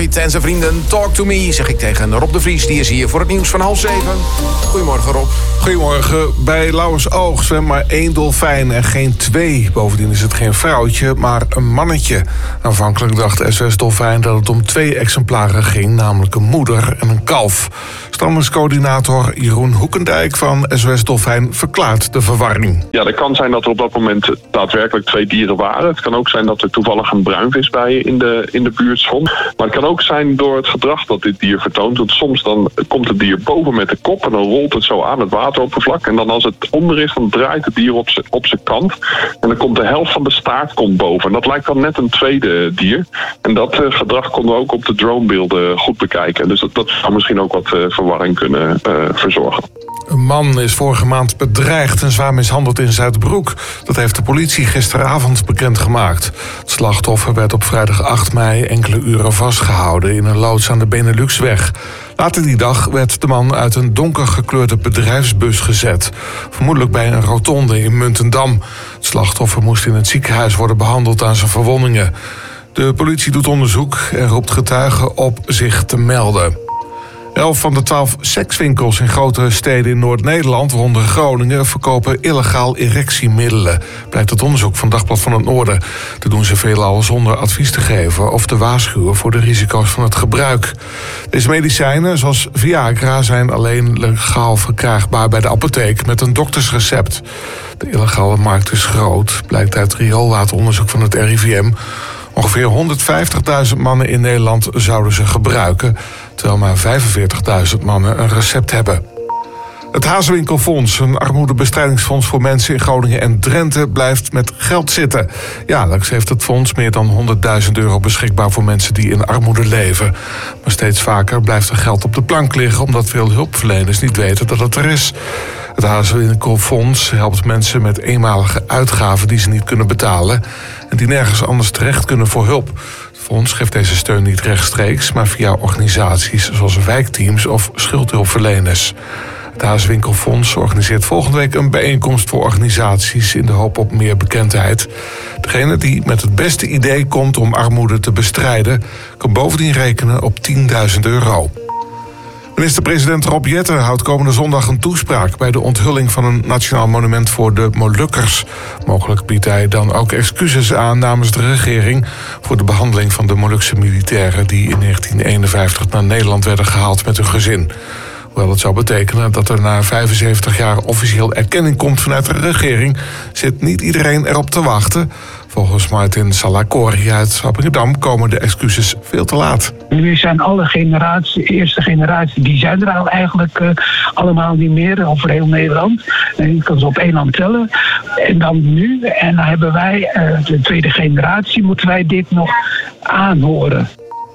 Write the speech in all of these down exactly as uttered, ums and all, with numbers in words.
David en zijn vrienden. Talk to me, zeg ik tegen Rob de Vries. Die is hier voor het nieuws van half zeven. Goedemorgen, Rob. Goedemorgen. Bij Lauwersoog zwemt maar één dolfijn en geen twee. Bovendien is het geen vrouwtje, maar een mannetje. Aanvankelijk dacht S O S Dolfijn dat het om twee exemplaren ging, namelijk een moeder en een kalf. Stammingscoördinator Jeroen Hoekendijk van S O S Dolfijn verklaart de verwarring. Ja, het kan zijn dat er op dat moment daadwerkelijk twee dieren waren. Het kan ook zijn dat er toevallig een bruinvis bij in de, in de buurt stond. Maar het kan ook zijn door het gedrag dat dit dier vertoont. Want soms dan komt het dier boven met de kop en dan rolt het zo aan het wateroppervlak. En dan als het onder is, dan draait het dier op zijn op zijn kant. En dan komt de helft van de staart komt boven. En dat lijkt dan net een tweede dier. En dat uh, gedrag konden we ook op de dronebeelden goed bekijken. Dus dat, dat zou misschien ook wat uh, verwarring kunnen uh, verzorgen. Een man is vorige maand bedreigd en zwaar mishandeld in Zuidbroek. Dat heeft de politie gisteravond bekendgemaakt. Het slachtoffer werd op vrijdag acht mei enkele uren vastgehouden in een loods aan de Beneluxweg. Later die dag werd de man uit een donkergekleurde bedrijfsbus gezet. Vermoedelijk bij een rotonde in Muntendam. Het slachtoffer moest in het ziekenhuis worden behandeld aan zijn verwondingen. De politie doet onderzoek en roept getuigen op zich te melden. Elf van de twaalf sekswinkels in grote steden in Noord-Nederland, waaronder Groningen, verkopen illegaal erectiemiddelen. Blijkt uit onderzoek van Dagblad van het Noorden. Dat doen ze veelal zonder advies te geven of te waarschuwen voor de risico's van het gebruik. Deze medicijnen, zoals Viagra, zijn alleen legaal verkrijgbaar bij de apotheek met een doktersrecept. De illegale markt is groot, blijkt uit rioolwateronderzoek van het R I V M. Ongeveer honderdvijftigduizend mannen in Nederland zouden ze gebruiken, terwijl maar vijfenveertigduizend mannen een recept hebben. Het Hazewinkelfonds, een armoedebestrijdingsfonds voor mensen in Groningen en Drenthe, blijft met geld zitten. Jaarlijks heeft het fonds meer dan honderdduizend euro beschikbaar voor mensen die in armoede leven. Maar steeds vaker blijft er geld op de plank liggen, omdat veel hulpverleners niet weten dat het er is. Het Hazewinkelfonds helpt mensen met eenmalige uitgaven die ze niet kunnen betalen en die nergens anders terecht kunnen voor hulp. Het fonds geeft deze steun niet rechtstreeks, maar via organisaties zoals wijkteams of schuldhulpverleners. Het Hazewinkelfonds organiseert volgende week een bijeenkomst voor organisaties in de hoop op meer bekendheid. Degene die met het beste idee komt om armoede te bestrijden, kan bovendien rekenen op tienduizend euro. Minister-president Rob Jetten houdt komende zondag een toespraak bij de onthulling van een nationaal monument voor de Molukkers. Mogelijk biedt hij dan ook excuses aan namens de regering voor de behandeling van de Molukse militairen die in negentien eenenvijftig naar Nederland werden gehaald met hun gezin. Hoewel het zou betekenen dat er na vijfenzeventig jaar officieel erkenning komt vanuit de regering, zit niet iedereen erop te wachten. Volgens Martin Salakori uit Appingedam komen de excuses veel te laat. Nu zijn alle generaties, eerste generatie, die zijn er al eigenlijk uh, allemaal niet meer over heel Nederland. En je kan ze op één hand tellen. En dan nu, en dan hebben wij, uh, de tweede generatie, moeten wij dit nog aanhoren.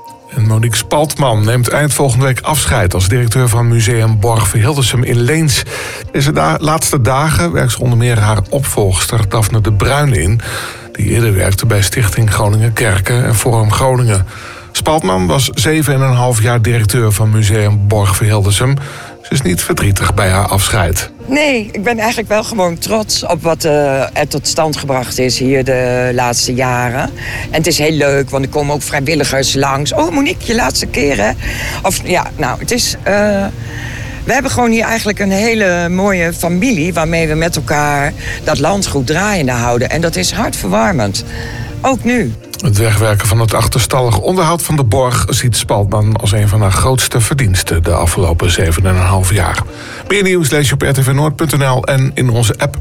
En Monique Spaltman neemt eind volgende week afscheid als directeur van Museum Borg Verhildersum in Leens. Deze da- laatste dagen werkt ze onder meer haar opvolgster Daphne de Bruin in, die eerder werkte bij Stichting Groningen Kerken en Forum Groningen. Spaltman was zeven en een half jaar directeur van Museum Borg Verhildersum. Ze is niet verdrietig bij haar afscheid. Nee, ik ben eigenlijk wel gewoon trots op wat uh, er tot stand gebracht is hier de laatste jaren. En het is heel leuk, want er komen ook vrijwilligers langs. Oh, Monique, je laatste keer, hè? Of ja, nou, het is... Uh, we hebben gewoon hier eigenlijk een hele mooie familie waarmee we met elkaar dat land goed draaiende houden. En dat is hartverwarmend. Ook nu. Het wegwerken van het achterstallig onderhoud van de borg ziet Spaltman als een van haar grootste verdiensten de afgelopen zeven en een half jaar. Meer nieuws lees je op r t v noord punt n l en in onze app.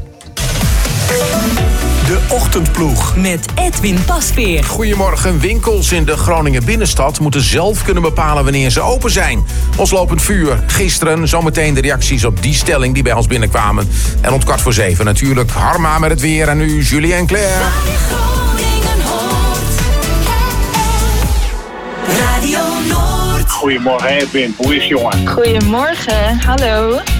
De Ochtendploeg. Met Edwin Pasveer. Goedemorgen. Winkels in de Groningen binnenstad moeten zelf kunnen bepalen wanneer ze open zijn. Ons lopend vuur. Gisteren zometeen de reacties op die stelling die bij ons binnenkwamen. En om kwart voor zeven natuurlijk Harma met het weer. En nu Julie en Claire. Radio Noord. Goedemorgen Edwin, hoe is jongen? Goedemorgen, hallo.